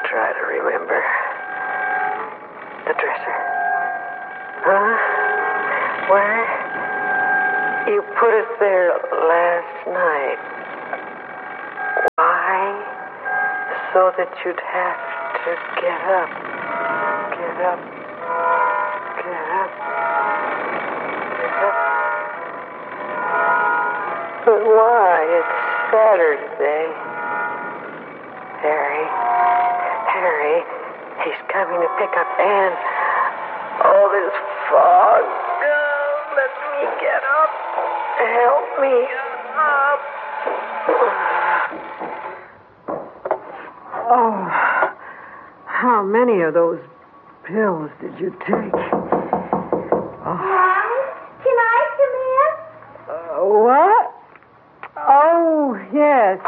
try to remember. The dresser. Huh? Where? You put it there last night. Why? So that you'd have to get up. Get up. Get up. Get up. But why? It's Saturday. Harry, he's coming to pick up Ann. Oh, this fog. Let me get up. Help me up. Oh, how many of those pills did you take? Mom, can I come in? What? Oh, yes.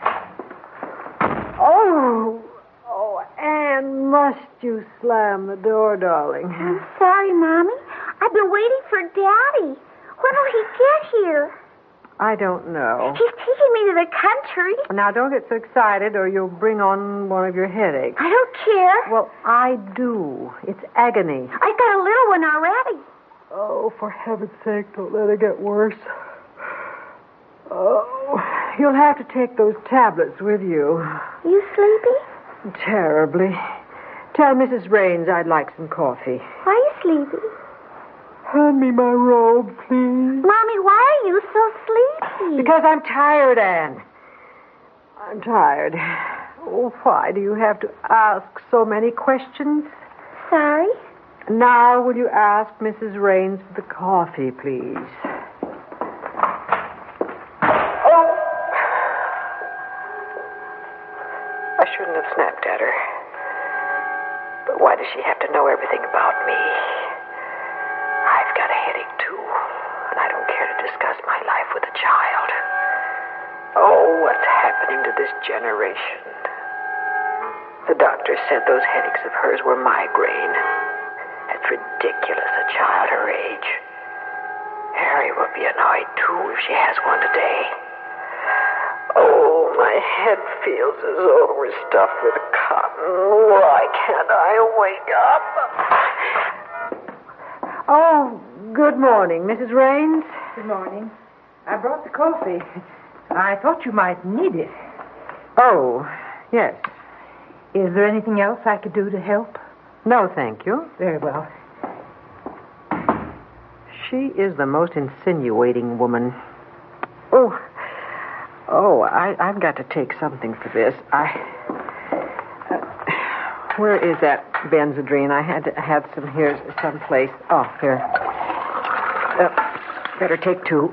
Oh, Ann, must you slam the door, darling? I'm sorry, Mommy. I've been waiting for Daddy. When will he get here? I don't know. He's taking me to the country. Now, don't get so excited or you'll bring on one of your headaches. I don't care. Well, I do. It's agony. I got a little one already. Oh, for heaven's sake, don't let it get worse. Oh, you'll have to take those tablets with you. You sleepy? Terribly. Tell Mrs. Raines I'd like some coffee. Why are you sleepy? Hand me my robe, please. Mommy, why are you so sleepy? Because I'm tired, Anne. I'm tired. Oh, why do you have to ask so many questions? Sorry? Now, will you ask Mrs. Raines for the coffee, please? I shouldn't have snapped at her. But why does she have to know everything about me? I've got a headache, too, and I don't care to discuss my life with a child. Oh, what's happening to this generation? The doctor said those headaches of hers were migraine. That's ridiculous, a child her age. Harry will be annoyed, too, if she has one today. Oh, my head feels as though it were stuffed with cotton. Why can't I wake up? Oh, good morning, Mrs. Raines. Good morning. I brought the coffee. I thought you might need it. Oh, yes. Is there anything else I could do to help? No, thank you. Very well. She is the most insinuating woman. I've got to take something for this. Where is that Benzedrine? I had some here someplace. Oh, here. Better take two.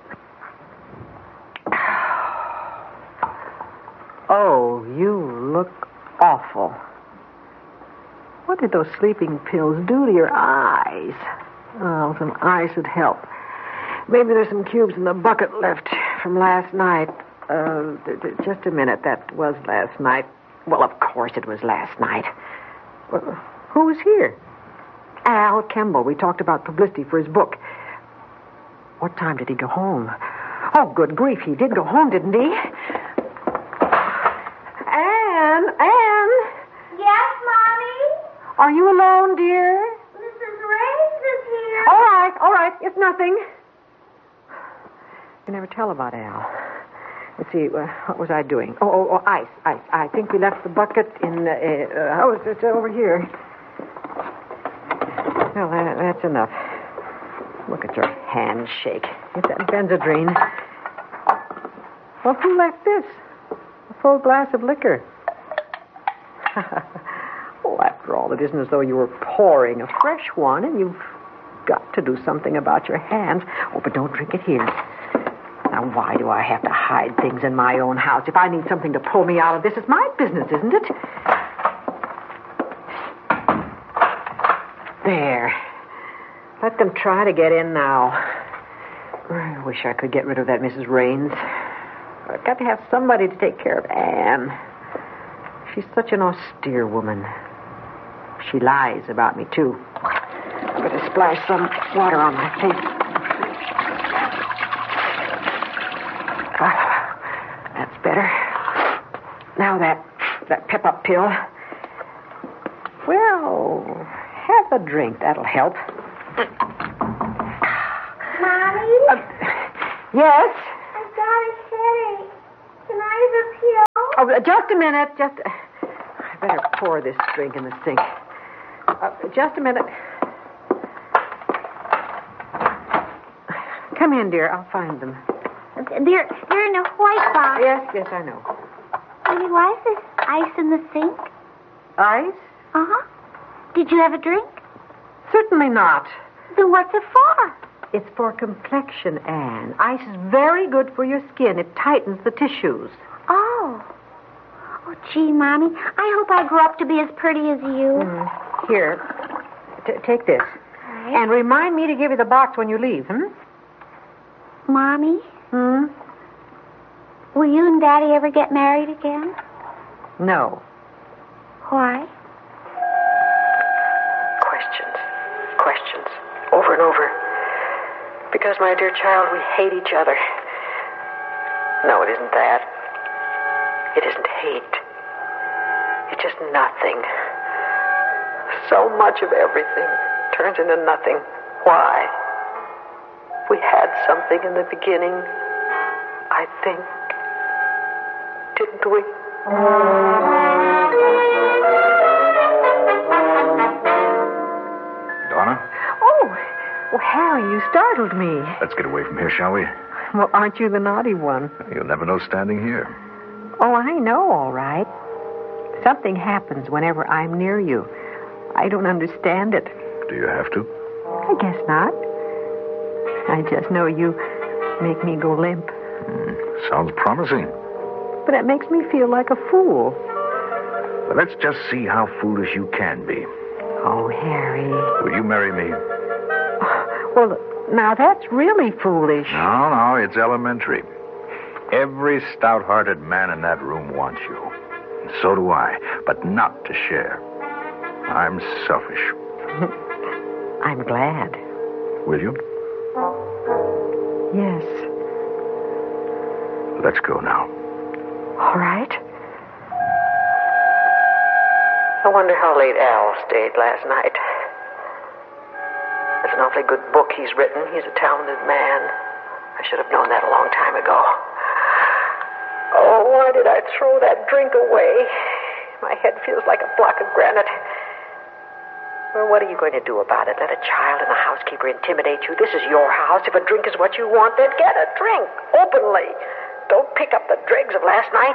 Oh, you look awful. What did those sleeping pills do to your eyes? Oh, some ice would help. Maybe there's some cubes in the bucket left from last night. Just a minute. That was last night. Well, of course it was last night. Who was here? Al Kemble. We talked about publicity for his book. What time did he go home? Oh, good grief. He did go home, didn't he? Anne! Yes, Mommy? Are you alone, dear? Mrs. Raines is here. All right. It's nothing. You never tell about Al. Let's see, what was I doing? Oh, ice. I think we left the bucket in, it's over here. Well, that's enough. Look at your hand shake. Get that Benzedrine. Well, who left this? A full glass of liquor. Well, after all, it isn't as though you were pouring a fresh one, and you've got to do something about your hands. Oh, but don't drink it here. Now, why do I have to hide things in my own house? If I need something to pull me out of this, it's my business, isn't it? There. Let them try to get in now. I wish I could get rid of that Mrs. Raines. I've got to have somebody to take care of Anne. She's such an austere woman. She lies about me, too. I'm going to splash some water on my face. That's better. Now that pep-up pill. Well, have a drink. That'll help. Mommy? Yes? I've got a headache. Can I have a pill? Oh, just a minute. I better pour this drink in the sink. Just a minute. Come in, dear. I'll find them. They're in a white box. Yes, I know. Mommy, why is there ice in the sink? Ice? Uh-huh. Did you have a drink? Certainly not. Then what's it for? It's for complexion, Anne. Ice is very good for your skin. It tightens the tissues. Oh. Oh, gee, Mommy. I hope I grow up to be as pretty as you. Here. Take this. Right. And remind me to give you the box when you leave, Mommy, Will you and Daddy ever get married again? No. Why? Questions. Over and over. Because, my dear child, we hate each other. No, it isn't that. It isn't hate. It's just nothing. So much of everything turns into nothing. Why? We had something in the beginning, I think. Didn't we? Donna? Oh, Harry, you startled me. Let's get away from here, shall we? Well, aren't you the naughty one? You'll never know standing here. Oh, I know, all right. Something happens whenever I'm near you. I don't understand it. Do you have to? I guess not. I just know you make me go limp. Sounds promising. But it makes me feel like a fool. But let's just see how foolish you can be. Oh, Harry. Will you marry me? Well, now that's really foolish. No, it's elementary. Every stout-hearted man in that room wants you. And so do I, but not to share. I'm selfish. I'm glad. Will you? Yes. Let's go now. All right. I wonder how late Al stayed last night. It's an awfully good book he's written. He's a talented man. I should have known that a long time ago. Oh, why did I throw that drink away? My head feels like a block of granite. Well, what are you going to do about it? Let a child and a housekeeper intimidate you? This is your house. If a drink is what you want, then get a drink. Openly. Don't pick up the dregs of last night.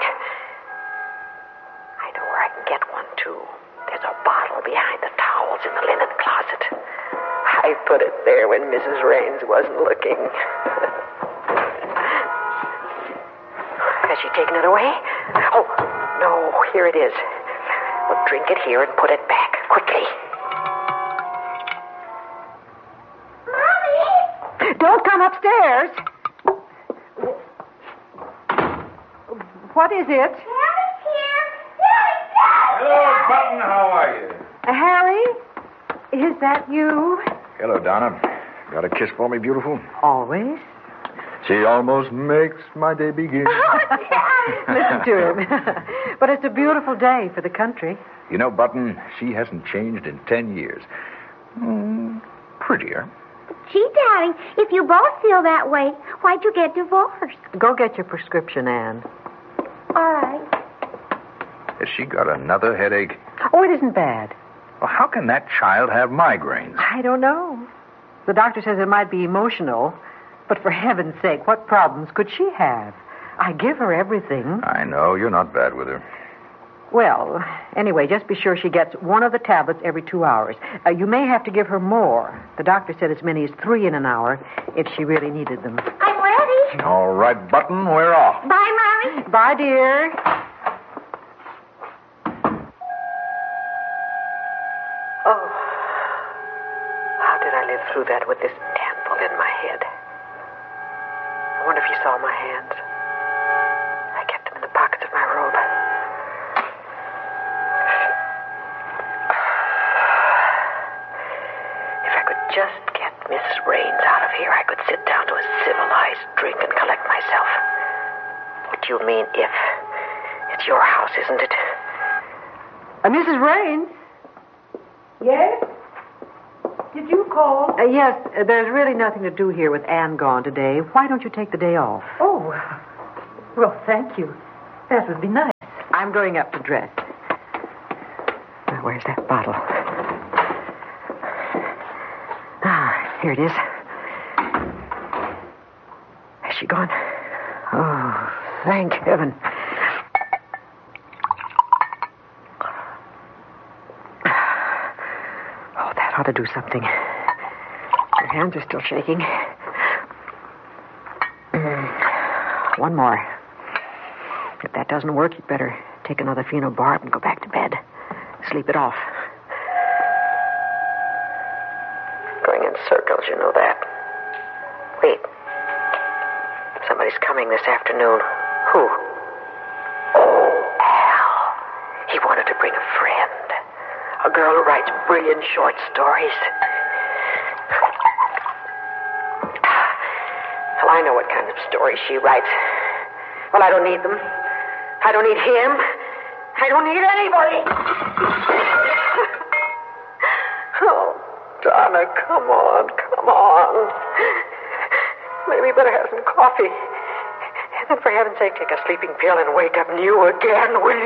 I know where I can get one, too. There's a bottle behind the towels in the linen closet. I put it there when Mrs. Raines wasn't looking. Has she taken it away? Oh, no, here it is. Well, drink it here and put it back, quickly. Mommy! Don't come upstairs. What is it? Daddy's here! Daddy! Hello, Button. How are you? Harry? Is that you? Hello, Donna. Got a kiss for me, beautiful? Always. She almost makes my day begin. Listen to him. But it's a beautiful day for the country. You know, Button, she hasn't changed in 10 years. Prettier. Gee, Daddy, if you both feel that way, why'd you get divorced? Go get your prescription, Anne. All right. Has she got another headache? Oh, it isn't bad. Well, how can that child have migraines? I don't know. The doctor says it might be emotional. But for heaven's sake, what problems could she have? I give her everything. I know. You're not bad with her. Well, anyway, just be sure she gets one of the tablets every 2 hours. You may have to give her more. The doctor said as many as 3 in an hour if she really needed them. I'm ready. All right, Button, we're off. Bye, Mommy. Bye, dear. Oh, how did I live through that with this handful in my head? I wonder if you saw my hands. I kept them in the pockets of my robe. If I could just get Mrs. Raines out of here, I could sit down to a civilized drink and collect myself. What do you mean, if? It's your house, isn't it? Mrs. Raines? Yes? Did you call? Yes, there's really nothing to do here with Anne gone today. Why don't you take the day off? Oh, well, thank you. That would be nice. I'm going up to dress. Now, where's that bottle? Ah, here it is. Has she gone? Oh, thank heaven. Oh, that ought to do something. Your hands are still shaking. One more. If that doesn't work, you'd better take another phenobarb and go back to bed. Sleep it off. Going in circles, you know that. Wait. Somebody's coming this afternoon. Who? Oh, Al. He wanted to bring a friend. A girl who writes brilliant short stories. Well, I know what kind of stories she writes. Well, I don't need them. I don't need him. I don't need anybody. Oh, Donna, come on, come on. Maybe you better have some coffee. And then, for heaven's sake, take a sleeping pill and wake up new again, will you?